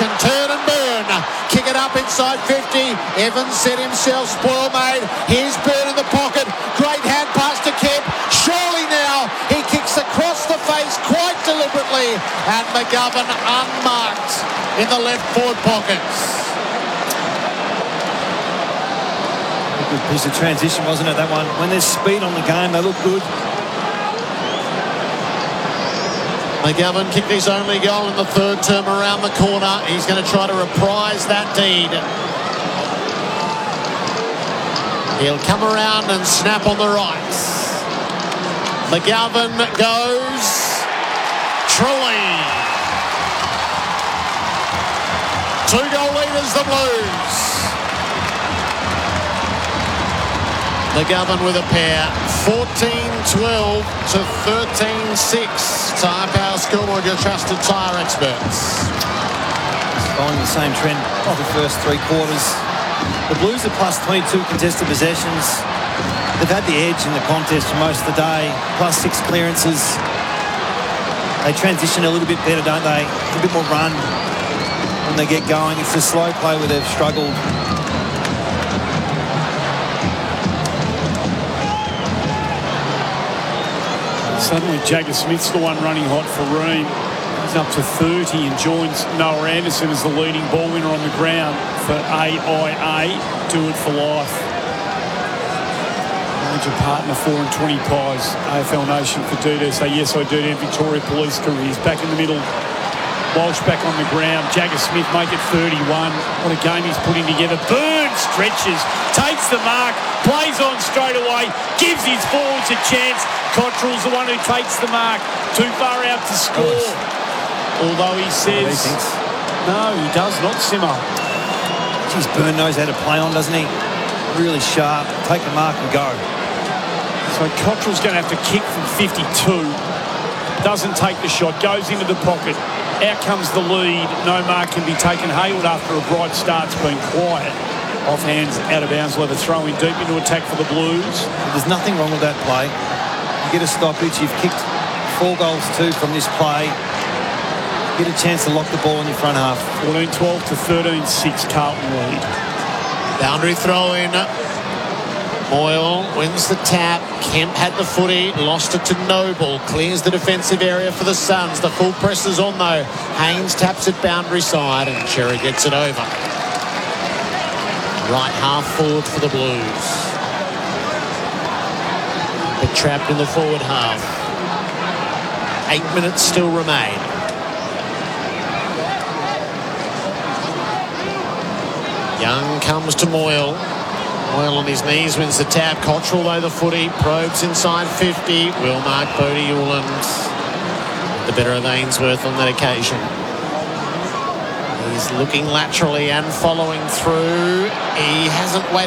can turn and burn. Kick it up inside 50. Evans set himself spoil made. Here's Byrne in the pocket. Great hand pass to Kemp. Surely now he kicks across the face quite deliberately, and McGovern unmarked in the left forward pockets. Good piece of transition, wasn't it, that one? When there's speed on the game, they look good. McGovern kicked his only goal in the third term around the corner. He's going to try to reprise that deed. He'll come around and snap on the right. McGovern goes. Truly. 2-goal leaders, the Blues. McGovern with a pair, 14-12 to 13-6. Tyre Power Schoolmore, your trusted tyre experts. It's following the same trend of the first three quarters. The Blues are plus 22 contested possessions. They've had the edge in the contest for most of the day, plus 6 clearances. They transition a little bit better, don't they? A bit more run when they get going. It's the slow play where they've struggled. Suddenly Jagger Smith's the one running hot for Ream. He's up to 30 and joins Noah Anderson as the leading ball winner on the ground for AIA. Do it for life. Major partner 4 and 20 pies. AFL Nation for Duda. Say yes I do. And Victoria Police careers back in the middle. Walsh back on the ground. Jagger Smith make it 31. What a game he's putting together. Burn stretches, takes the mark, plays on straight away, gives his forwards a chance. Cottrell's the one who takes the mark. Too far out to score. Although he says... No, he does not simmer. Geez, Byrne knows how to play on, doesn't he? Really sharp. Take the mark and go. So Cottrell's going to have to kick from 52. Doesn't take the shot. Goes into the pocket. Out comes the lead. No mark can be taken. Hayward, after a bright start's been quiet. Off hands, out of bounds. Will have a throw in deep into attack for the Blues. There's nothing wrong with that play. You get a stoppage. You've kicked 4 goals too from this play. Get a chance to lock the ball in your front half. 14-12 to 13-6. Carlton lead. Boundary throw in. Moyle wins the tap. Kemp had the footy, lost it to Noble. Clears the defensive area for the Suns. The full press is on though. Haynes taps it boundary side and Cherry gets it over. Right half forward for the Blues. But trapped in the forward half. 8 minutes still remain. Young comes to Moyle. Moyle on his knees wins the tap. Cottrell though the footy. Probes inside 50. Will mark Bodie Uland. The better of Ainsworth on that occasion. He's looking laterally and following through. He hasn't waited.